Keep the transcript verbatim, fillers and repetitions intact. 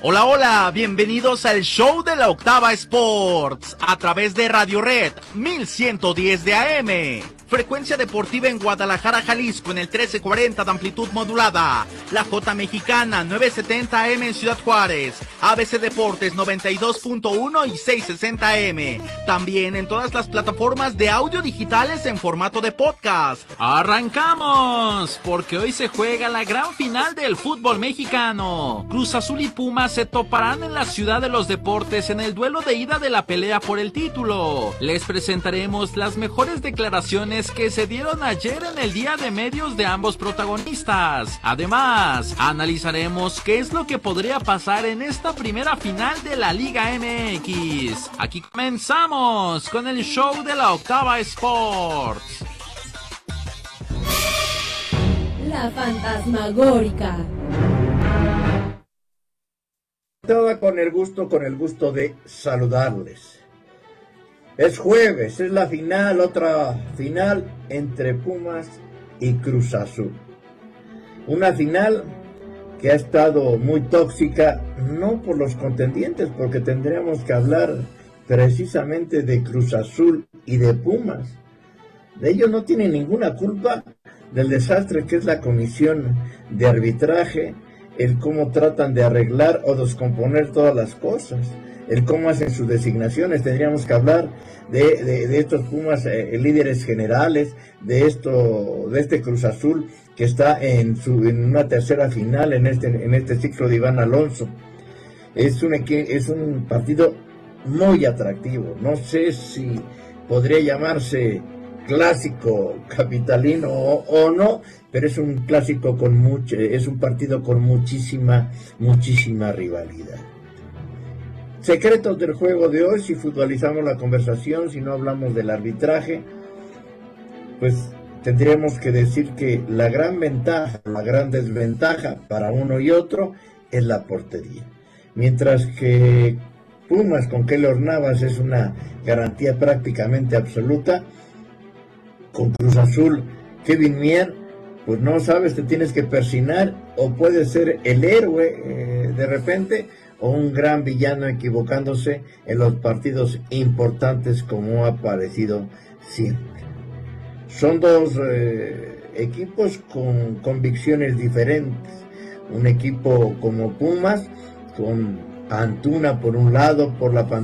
Hola, hola, bienvenidos al show de la Octava Sports, a través de Radio Red mil ciento diez de A M. Frecuencia deportiva en Guadalajara, Jalisco, en el trece cuarenta de amplitud modulada. La J Mexicana, novecientos setenta A M en Ciudad Juárez. A B C Deportes, noventa y dos punto uno y seiscientos sesenta A M. También en todas las plataformas de audio digitales en formato de podcast. ¡Arrancamos! Porque hoy se juega la gran final del fútbol mexicano. Cruz Azul y Pumas se toparán en la Ciudad de los Deportes en el duelo de ida de la pelea por el título. Les presentaremos las mejores declaraciones que se dieron ayer en el día de medios de ambos protagonistas. Además, analizaremos qué es lo que podría pasar en esta primera final de la Liga M X. Aquí comenzamos con el show de la Octava Sports. La fantasmagórica. Estaba con el gusto, con el gusto de saludarles. Es jueves, es la final, otra final entre Pumas y Cruz Azul. Una final que ha estado muy tóxica, no por los contendientes, porque tendríamos que hablar precisamente de Cruz Azul y de Pumas. De ellos no tienen ninguna culpa del desastre que es la comisión de arbitraje, el cómo tratan de arreglar o descomponer todas las cosas, el cómo hacen sus designaciones. Tendríamos que hablar de, de, de estos Pumas eh, líderes generales, de esto, de este Cruz Azul que está en su en una tercera final en este en este ciclo de Iván Alonso. Es un es un partido muy atractivo. No sé si podría llamarse clásico capitalino o, o no, pero es un clásico con mucho, es un partido con muchísima, muchísima rivalidad. Secretos del juego de hoy, si futbolizamos la conversación, si no hablamos del arbitraje, pues tendríamos que decir que la gran ventaja, la gran desventaja para uno y otro es la portería. Mientras que Pumas con Keylor Navas es una garantía prácticamente absoluta, con Cruz Azul, Kevin Mier, pues no sabes, te tienes que persignar, o puede ser el héroe eh, de repente, o un gran villano equivocándose en los partidos importantes como ha parecido siempre. Son dos eh, equipos con convicciones diferentes. Un equipo como Pumas, con Antuna por un lado, por la pantalla,